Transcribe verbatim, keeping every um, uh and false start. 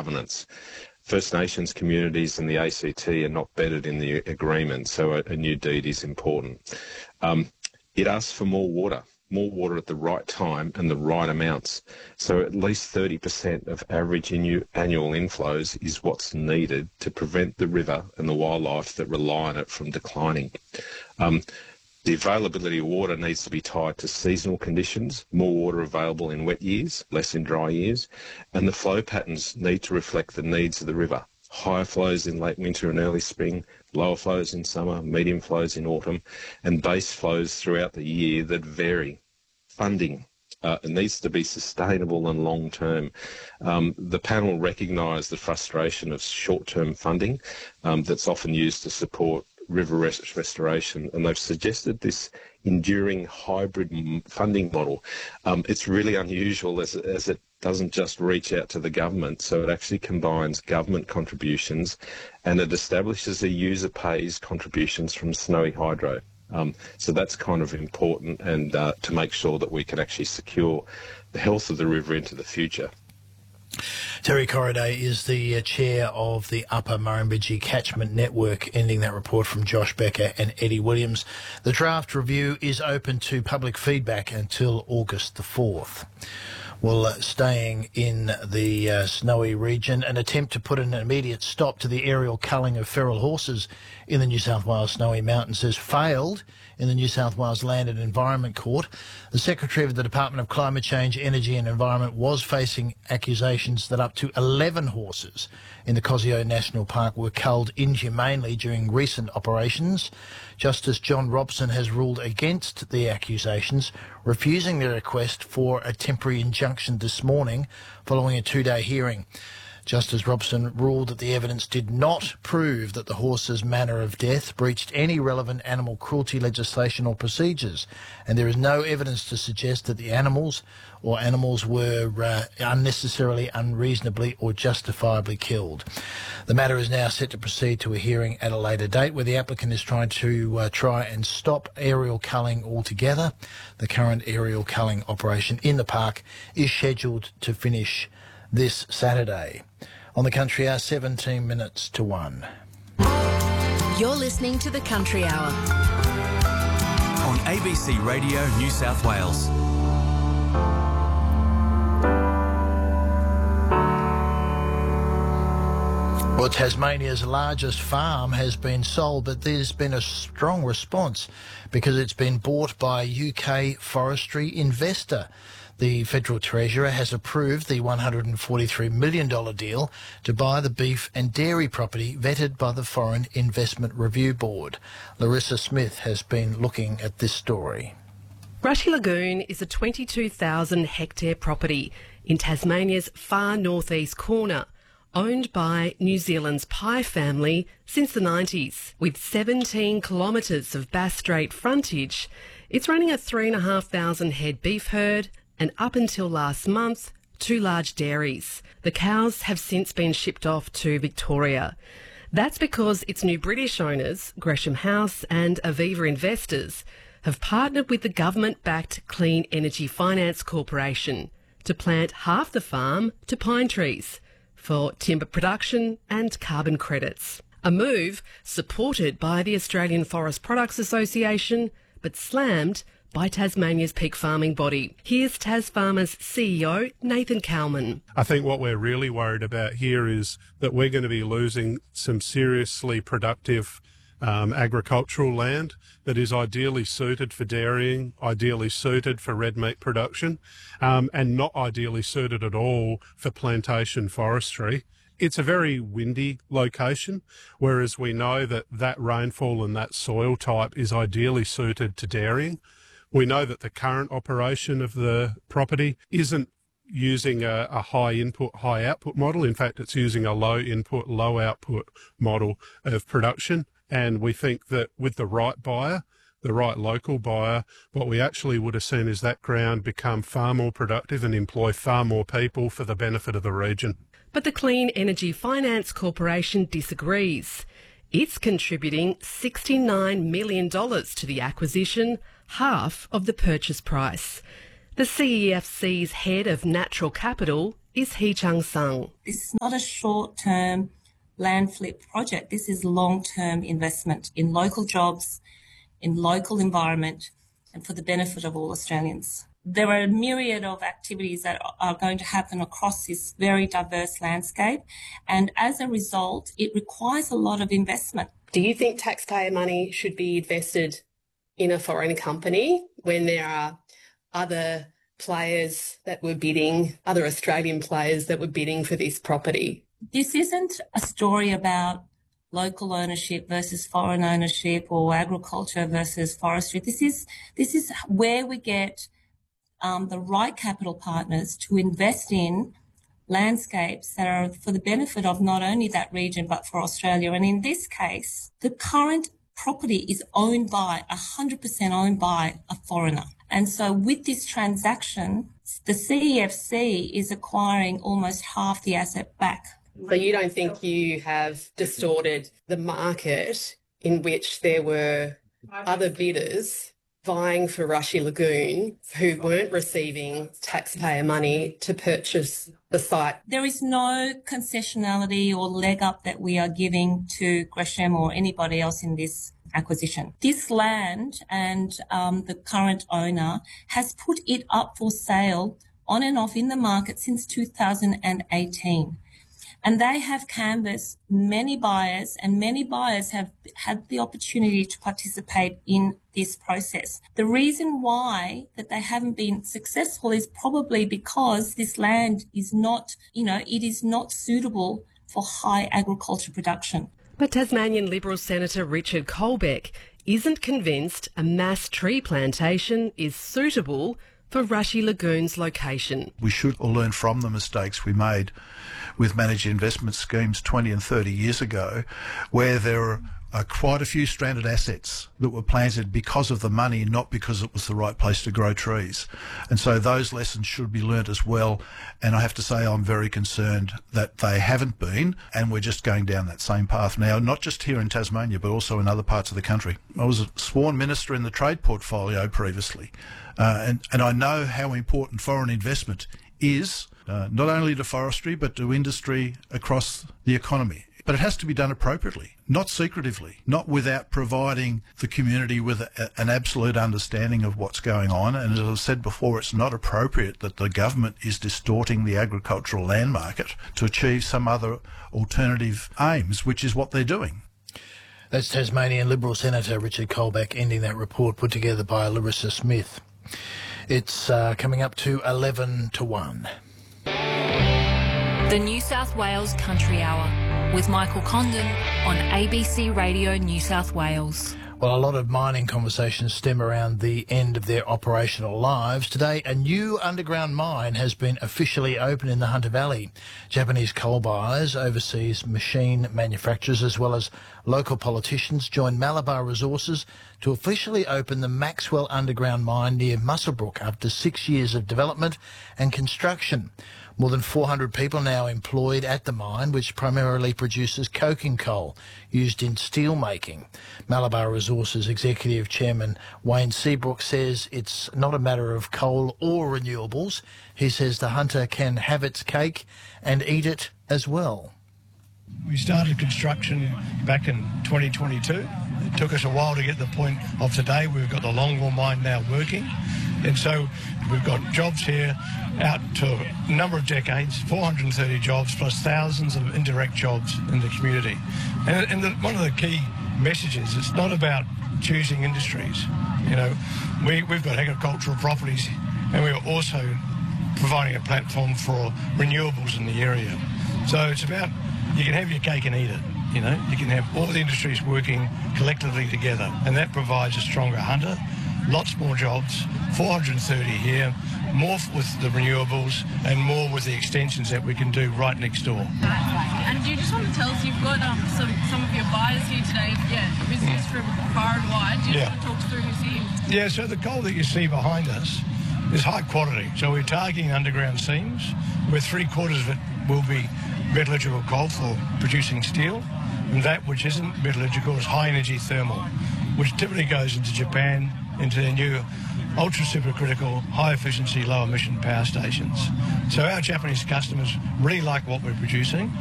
governance. First Nations communities and the A C T are not bedded in the agreement, so a, a new deed is important. Um, it asks for more water. more water at the right time and the right amounts. So at least thirty percent of average inu- annual inflows is what's needed to prevent the river and the wildlife that rely on it from declining. Um, the availability of water needs to be tied to seasonal conditions, more water available in wet years, less in dry years, and the flow patterns need to reflect the needs of the river. Higher flows in late winter and early spring, lower flows in summer, medium flows in autumn, and base flows throughout the year that vary. Funding. Uh, it needs to be sustainable and long-term. Um, the panel recognised the frustration of short-term funding um, that's often used to support river res- restoration, and they've suggested this enduring hybrid m- funding model. Um, it's really unusual as, as it doesn't just reach out to the government, so it actually combines government contributions and it establishes a user pays contributions from Snowy Hydro. Um, so that's kind of important, and uh, to make sure that we can actually secure the health of the river into the future. Terry Corriday is the uh, chair of the Upper Murrumbidgee Catchment Network, ending that report from Josh Becker and Eddie Williams. The draft review is open to public feedback until August the fourth. Well, uh, staying in the uh, Snowy region, an attempt to put an immediate stop to the aerial culling of feral horses in the New South Wales Snowy Mountains has failed in the New South Wales Land and Environment Court. The Secretary of the Department of Climate Change, Energy and Environment was facing accusations that up to eleven horses in the Cosio National Park were culled inhumanely during recent operations. Justice John Robson has ruled against the accusations, refusing the request for a temporary injunction this morning following a two-day hearing. Justice Robson ruled that the evidence did not prove that the horse's manner of death breached any relevant animal cruelty legislation or procedures, and there is no evidence to suggest that the animals or animals were uh, unnecessarily, unreasonably or justifiably killed. The matter is now set to proceed to a hearing at a later date where the applicant is trying to uh, try and stop aerial culling altogether. The current aerial culling operation in the park is scheduled to finish this Saturday. On the Country Hour, seventeen minutes to one. You're listening to the Country Hour on A B C Radio New South Wales. Well, Tasmania's largest farm has been sold, but there's been a strong response because it's been bought by a U K forestry investor. The Federal Treasurer has approved the one hundred forty-three million dollars deal to buy the beef and dairy property vetted by the Foreign Investment Review Board. Larissa Smith has been looking at this story. Rushy Lagoon is a twenty-two thousand hectare property in Tasmania's far northeast corner, owned by New Zealand's Pye family since the nineties. With seventeen kilometres of Bass Strait frontage, it's running a three thousand five hundred head beef herd, and up until last month, two large dairies. The cows have since been shipped off to Victoria. That's because its new British owners, Gresham House and Aviva Investors, have partnered with the government-backed Clean Energy Finance Corporation to plant half the farm to pine trees for timber production and carbon credits. A move supported by the Australian Forest Products Association, but slammed by Tasmania's peak farming body. Here's Tasfarmers C E O Nathan Kalman. I think what we're really worried about here is that we're going to be losing some seriously productive um, agricultural land that is ideally suited for dairying, ideally suited for red meat production, um, and not ideally suited at all for plantation forestry. It's a very windy location, whereas we know that that rainfall and that soil type is ideally suited to dairying. We know that the current operation of the property isn't using a, a high input, high output model. In fact, it's using a low input, low output model of production. And we think that with the right buyer, the right local buyer, what we actually would have seen is that ground become far more productive and employ far more people for the benefit of the region. But the Clean Energy Finance Corporation disagrees. It's contributing sixty-nine million dollars to the acquisition, half of the purchase price. The C E F C's head of natural capital, is Hee Chung Sung. This is not a short-term land flip project. This is long-term investment in local jobs, in local environment, and for the benefit of all Australians. There are a myriad of activities that are going to happen across this very diverse landscape, and as a result, it requires a lot of investment. Do you think taxpayer money should be invested in a foreign company when there are other players that were bidding, other Australian players that were bidding for this property? This isn't a story about local ownership versus foreign ownership or agriculture versus forestry. This is this is where we get um, the right capital partners to invest in landscapes that are for the benefit of not only that region but for Australia. And in this case, the current property is owned by, one hundred percent owned by a foreigner. And so with this transaction, the C E F C is acquiring almost half the asset back. So you don't think you have distorted the market in which there were other bidders vying for Rushy Lagoon who weren't receiving taxpayer money to purchase the site? There is no concessionality or leg up that we are giving to Gresham or anybody else in this acquisition. This land and um, the current owner has put it up for sale on and off in the market since two thousand eighteen. And they have canvassed many buyers, and many buyers have had the opportunity to participate in this process. The reason why that they haven't been successful is probably because this land is not, you know, it is not suitable for high agriculture production. But Tasmanian Liberal Senator Richard Colbeck isn't convinced a mass tree plantation is suitable for Rushy Lagoon's location. We should all learn from the mistakes we made with managed investment schemes twenty and thirty years ago, where there are uh, quite a few stranded assets that were planted because of the money, not because it was the right place to grow trees. And so those lessons should be learnt as well. And I have to say I'm very concerned that they haven't been, and we're just going down that same path now, not just here in Tasmania, but also in other parts of the country. I was a sworn minister in the trade portfolio previously, uh, and, and I know how important foreign investment is, uh, not only to forestry, but to industry across the economy. But it has to be done appropriately, not secretively, not without providing the community with a, an absolute understanding of what's going on. And as I said before, it's not appropriate that the government is distorting the agricultural land market to achieve some other alternative aims, which is what they're doing. That's Tasmanian Liberal Senator Richard Colbeck ending that report put together by Larissa Smith. It's uh, coming up to eleven to one. The New South Wales Country Hour with Michael Condon on A B C Radio New South Wales. Well, a lot of mining conversations stem around the end of their operational lives. Today, a new underground mine has been officially opened in the Hunter Valley. Japanese coal buyers, overseas machine manufacturers, as well as local politicians joined Malabar Resources to officially open the Maxwell underground mine near Muswellbrook after six years of development and construction. More than four hundred people now employed at the mine, which primarily produces coking coal used in steel making. Malabar Resources Executive Chairman Wayne Seabrook says it's not a matter of coal or renewables. He says the Hunter can have its cake and eat it as well. We started construction back in twenty twenty-two. It took us a while to get to the point of today. We've got the longwall mine now working. And so we've got jobs here out to a number of decades, four hundred thirty jobs plus thousands of indirect jobs in the community. And, and the, one of the key messages, it's not about choosing industries. You know, we, we've got agricultural properties, and we're also providing a platform for renewables in the area. So it's about, you can have your cake and eat it. You know, you can have all the industries working collectively together, and that provides a stronger Hunter. Lots more jobs, four hundred thirty here, more with the renewables and more with the extensions that we can do right next door. And do you just want to tell us, you've got um, some, some of your buyers here today, yeah, visitors from far and wide. Do you yeah. just want to talk us through who's here? Yeah, so the coal that you see behind us is high quality. So we're targeting underground seams, where three quarters of it will be metallurgical coal for producing steel, and that which isn't metallurgical is high energy thermal, which typically goes into Japan, into their new ultra supercritical, high efficiency, low emission power stations. So our Japanese customers really like what we're producing.